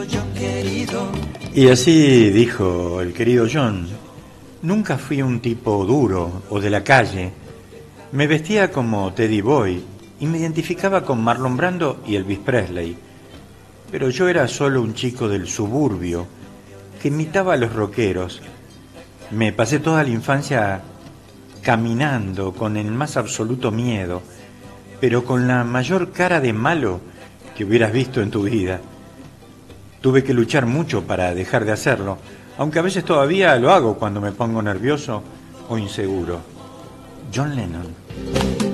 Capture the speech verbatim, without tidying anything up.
Y así dijo el querido John: nunca fui un tipo duro o de la calle. Me vestía como Teddy Boy y me identificaba con Marlon Brando y Elvis Presley. Pero yo era solo un chico del suburbio que imitaba a los rockeros. Me pasé toda la infancia caminando con el más absoluto miedo, pero con la mayor cara de malo que hubieras visto en tu vida. Tuve que luchar mucho para dejar de hacerlo, aunque a veces todavía lo hago cuando me pongo nervioso o inseguro. John Lennon.